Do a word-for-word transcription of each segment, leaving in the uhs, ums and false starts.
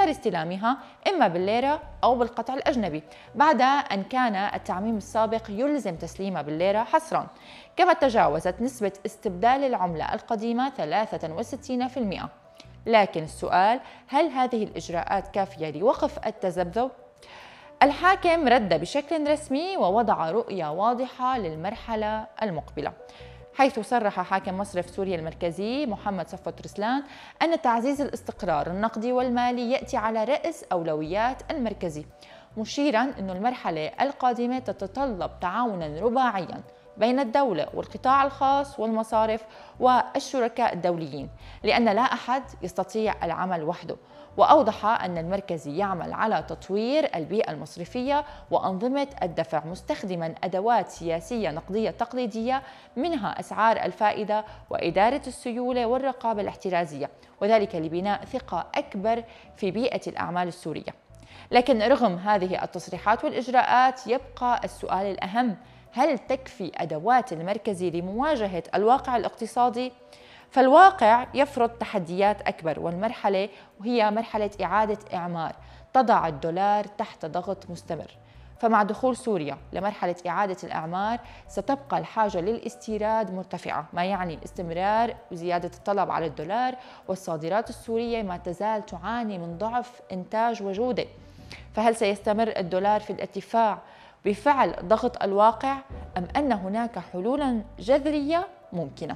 غير استلامها إما بالليرة أو بالقطع الأجنبي، بعد أن كان التعميم السابق يلزم تسليمها بالليرة حصرا. كما تجاوزت نسبة استبدال العملة القديمة ثلاثة وستين بالمئة. لكن السؤال، هل هذه الإجراءات كافية لوقف التذبذب؟ الحاكم رد بشكل رسمي ووضع رؤية واضحة للمرحلة المقبلة، حيث صرح حاكم مصرف سوريا المركزي محمد صفوت رسلان أن تعزيز الاستقرار النقدي والمالي يأتي على رأس أولويات المركزي، مشيرا أن المرحلة القادمة تتطلب تعاونا رباعيا بين الدولة والقطاع الخاص والمصارف والشركاء الدوليين، لأن لا أحد يستطيع العمل وحده. وأوضح أن المركزي يعمل على تطوير البيئة المصرفية وأنظمة الدفع مستخدما أدوات سياسية نقدية تقليدية، منها أسعار الفائدة وإدارة السيولة والرقابة الاحترازية، وذلك لبناء ثقة أكبر في بيئة الأعمال السورية. لكن رغم هذه التصريحات والإجراءات يبقى السؤال الأهم، هل تكفي أدوات المركزي لمواجهة الواقع الاقتصادي؟ فالواقع يفرض تحديات أكبر، والمرحلة وهي مرحلة إعادة إعمار تضع الدولار تحت ضغط مستمر. فمع دخول سوريا لمرحلة إعادة الإعمار ستبقى الحاجة للاستيراد مرتفعة، ما يعني استمرار وزيادة الطلب على الدولار، والصادرات السورية ما تزال تعاني من ضعف إنتاج وجودة. فهل سيستمر الدولار في الارتفاع بفعل ضغط الواقع، أم أن هناك حلولا جذرية ممكنة؟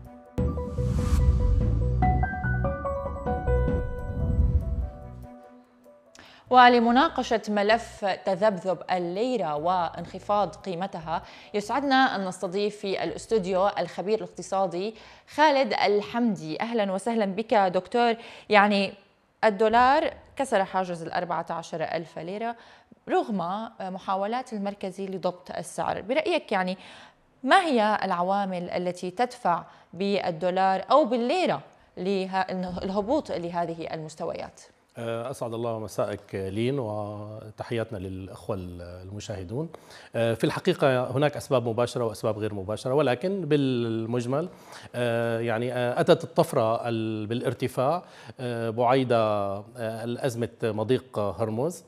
ولمناقشة ملف تذبذب الليرة وانخفاض قيمتها، يسعدنا أن نستضيف في الاستوديو الخبير الاقتصادي خالد الحمدي. أهلا وسهلا بك دكتور. يعني الدولار كسر حاجز الأربعة عشر ألف ليرة رغم محاولات المركزي لضبط السعر. برأيك يعني ما هي العوامل التي تدفع بالدولار أو بالليرة للهبوط لهذه المستويات؟ أسعد الله مساءك لين، وتحياتنا للأخوة المشاهدون. في الحقيقة هناك أسباب مباشرة وأسباب غير مباشرة، ولكن بالمجمل يعني أتت الطفرة بالارتفاع بعيد الأزمة مضيق هرمز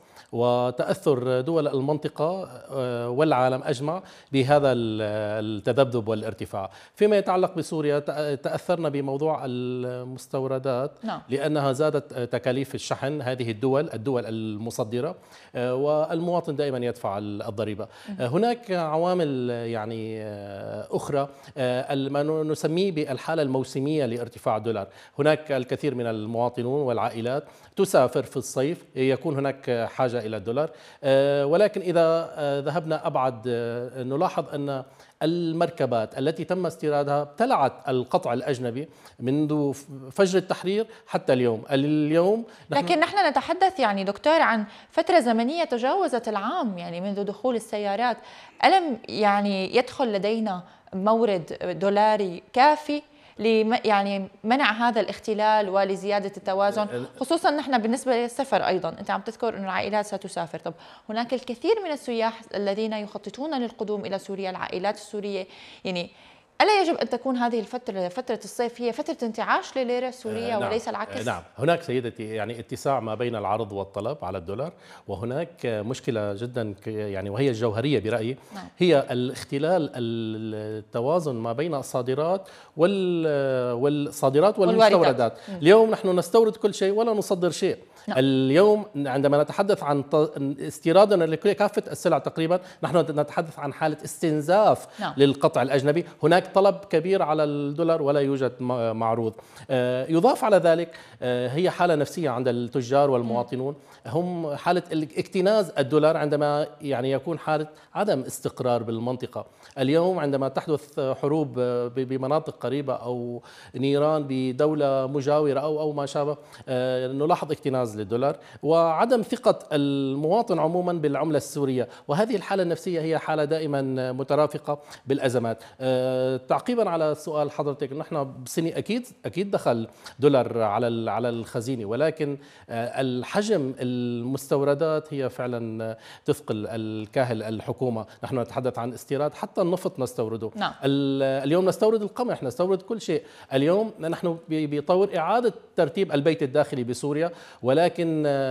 وتأثر دول المنطقة والعالم أجمع بهذا التذبذب والارتفاع. فيما يتعلق بسوريا تأثرنا بموضوع المستوردات لأنها زادت تكاليف الشحن، هذه الدول الدول المصدرة، والمواطن دائما يدفع الضريبة. هناك عوامل يعني أخرى ما نسميه بالحالة الموسمية لارتفاع الدولار. هناك الكثير من المواطنون والعائلات تسافر في الصيف، يكون هناك حاجة إلى الدولار، ولكن إذا ذهبنا أبعد نلاحظ أن المركبات التي تم استيرادها ابتلعت القطع الأجنبي منذ فجر التحرير حتى اليوم. اليوم نحن لكن نحن نتحدث يعني دكتور عن فترة زمنية تجاوزت العام، يعني منذ دخول السيارات. ألم يعني يدخل لدينا مورد دولاري كافي يعني منع هذا الاختلال ولزيادة التوازن، خصوصا نحن بالنسبة للسفر أيضا؟ أنت عم تذكر أن العائلات ستسافر، طب هناك الكثير من السياح الذين يخططون للقدوم إلى سوريا، العائلات السورية، يعني ألا يجب أن تكون هذه الفترة فترة الصيف هي فترة انتعاش لليرة السورية؟ آه نعم وليس العكس؟ نعم، هناك سيدتي يعني اتساع ما بين العرض والطلب على الدولار، وهناك مشكلة جدا يعني وهي الجوهرية برأيي، نعم. هي الاختلال التوازن ما بين الصادرات والصادرات والمستوردات. اليوم نحن نستورد كل شيء ولا نصدر شيء. نعم. اليوم عندما نتحدث عن استيرادنا لكافة السلع تقريبا نحن نتحدث عن حالة استنزاف نعم. للقطع الأجنبي. هناك طلب كبير على الدولار ولا يوجد معروض. يضاف على ذلك هي حالة نفسية عند التجار والمواطنون، هم حالة اكتناز الدولار عندما يعني يكون حالة عدم استقرار بالمنطقة. اليوم عندما تحدث حروب بمناطق قريبة أو نيران بدولة مجاورة أو أو ما شابه، نلاحظ اكتناز للدولار وعدم ثقة المواطن عموما بالعملة السورية، وهذه الحالة النفسية هي حالة دائما مترافقة بالأزمات. تعقيبا على سؤال حضرتك، نحن بسنة أكيد أكيد دخل دولار على على الخزينة، ولكن الحجم المستوردات هي فعلا تثقل الكاهل الحكومة. نحن نتحدث عن استيراد، حتى النفط نستورده. نعم. اليوم نستورد القمح، نستورد كل شيء. اليوم نحن بطور إعادة ترتيب البيت الداخلي بسوريا، ولكن